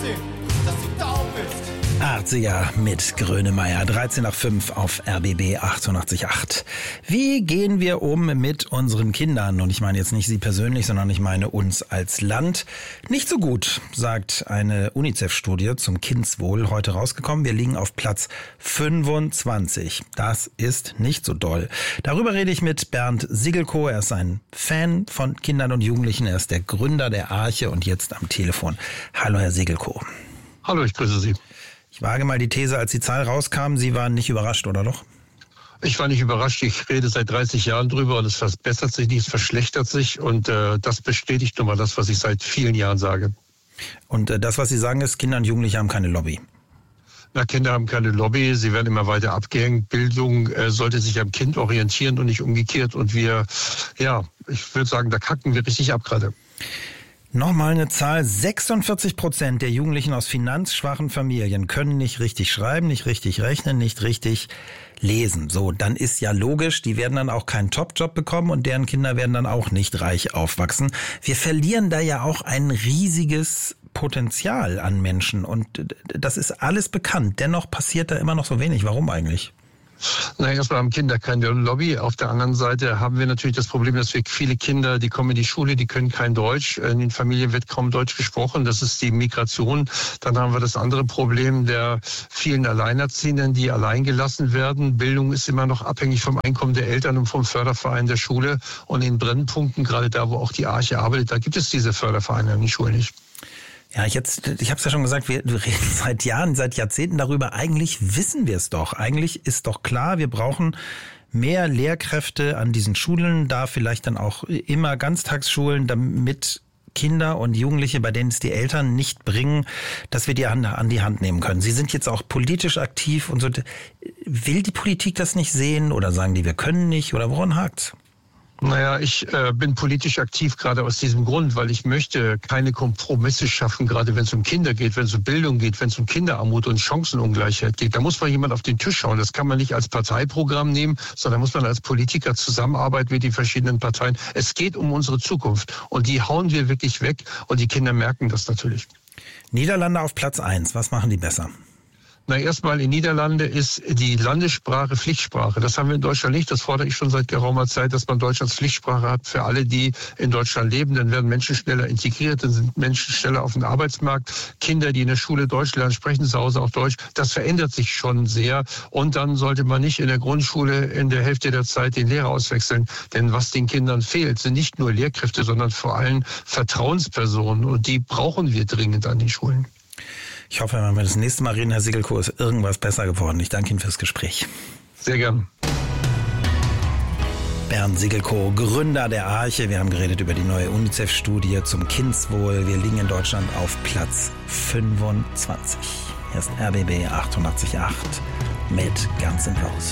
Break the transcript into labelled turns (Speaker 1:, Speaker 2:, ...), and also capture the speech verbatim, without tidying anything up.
Speaker 1: Wahnsinn, dass du taub bist.
Speaker 2: achtziger mit Grönemeyer, dreizehn nach fünf auf R B B achtundachtzig Komma acht. Wie gehen wir um mit unseren Kindern? Und ich meine jetzt nicht Sie persönlich, sondern ich meine uns als Land. Nicht so gut, sagt eine UNICEF-Studie zum Kindeswohl heute rausgekommen. Wir liegen auf Platz fünfundzwanzig. Das ist nicht so doll. Darüber rede ich mit Bernd Sigelko. Er ist ein Fan von Kindern und Jugendlichen. Er ist der Gründer der Arche und jetzt am Telefon. Hallo, Herr Sigelko.
Speaker 3: Hallo, ich grüße Sie.
Speaker 2: Ich wage mal die These, als die Zahl rauskam, Sie waren nicht überrascht, oder doch?
Speaker 3: Ich war nicht überrascht. Ich rede seit dreißig Jahren drüber und es verbessert sich nicht, es verschlechtert sich. Und äh, das bestätigt nun mal das, was ich seit vielen Jahren sage.
Speaker 2: Und äh, das, was Sie sagen, ist, Kinder und Jugendliche haben keine Lobby.
Speaker 3: Na, Kinder haben keine Lobby, sie werden immer weiter abgehängt. Bildung äh, sollte sich am Kind orientieren und nicht umgekehrt. Und wir, ja, ich würde sagen, da kacken wir richtig ab gerade.
Speaker 2: Nochmal eine Zahl, sechsundvierzig Prozent der Jugendlichen aus finanzschwachen Familien können nicht richtig schreiben, nicht richtig rechnen, nicht richtig lesen. So, dann ist ja logisch, die werden dann auch keinen Top-Job bekommen und deren Kinder werden dann auch nicht reich aufwachsen. Wir verlieren da ja auch ein riesiges Potenzial an Menschen und das ist alles bekannt. Dennoch passiert da immer noch so wenig. Warum eigentlich?
Speaker 3: Na, erstmal haben Kinder keine Lobby. Auf der anderen Seite haben wir natürlich das Problem, dass wir viele Kinder, die kommen in die Schule, die können kein Deutsch. In den Familien wird kaum Deutsch gesprochen. Das ist die Migration. Dann haben wir das andere Problem der vielen Alleinerziehenden, die allein gelassen werden. Bildung ist immer noch abhängig vom Einkommen der Eltern und vom Förderverein der Schule. Und in Brennpunkten, gerade da, wo auch die Arche arbeitet, da gibt es diese Fördervereine an den Schulen nicht.
Speaker 2: Ja, ich jetzt, ich habe es ja schon gesagt, wir reden seit Jahren, seit Jahrzehnten darüber. Eigentlich wissen wir es doch. Eigentlich ist doch klar, wir brauchen mehr Lehrkräfte an diesen Schulen, da vielleicht dann auch immer Ganztagsschulen, damit Kinder und Jugendliche, bei denen es die Eltern nicht bringen, dass wir die an, an die Hand nehmen können. Sie sind jetzt auch politisch aktiv und so. Will die Politik das nicht sehen oder sagen die, wir können nicht oder woran hakt's?
Speaker 3: Naja, ich äh, bin politisch aktiv gerade aus diesem Grund, weil ich möchte keine Kompromisse schaffen, gerade wenn es um Kinder geht, wenn es um Bildung geht, wenn es um Kinderarmut und Chancenungleichheit geht. Da muss man jemand auf den Tisch schauen. Das kann man nicht als Parteiprogramm nehmen, sondern muss man als Politiker zusammenarbeiten mit den verschiedenen Parteien. Es geht um unsere Zukunft und die hauen wir wirklich weg und die Kinder merken das natürlich.
Speaker 2: Niederlande auf Platz eins. Was machen die besser?
Speaker 3: Na, erstmal in Niederlande ist die Landessprache Pflichtsprache. Das haben wir in Deutschland nicht. Das fordere ich schon seit geraumer Zeit, dass man Deutsch als Pflichtsprache hat für alle, die in Deutschland leben. Dann werden Menschen schneller integriert, dann sind Menschen schneller auf dem Arbeitsmarkt. Kinder, die in der Schule Deutsch lernen, sprechen zu Hause auch Deutsch. Das verändert sich schon sehr. Und dann sollte man nicht in der Grundschule in der Hälfte der Zeit den Lehrer auswechseln. Denn was den Kindern fehlt, sind nicht nur Lehrkräfte, sondern vor allem Vertrauenspersonen. Und die brauchen wir dringend an den Schulen.
Speaker 2: Ich hoffe, wenn wir das nächste Mal reden, Herr Sigelko, ist irgendwas besser geworden. Ich danke Ihnen fürs Gespräch.
Speaker 3: Sehr gern.
Speaker 2: Bernd Sigelko, Gründer der Arche. Wir haben geredet über die neue UNICEF-Studie zum Kindeswohl. Wir liegen in Deutschland auf Platz fünfundzwanzig. Hier ist R B B achtundachtzig Komma acht mit Ganz im Haus.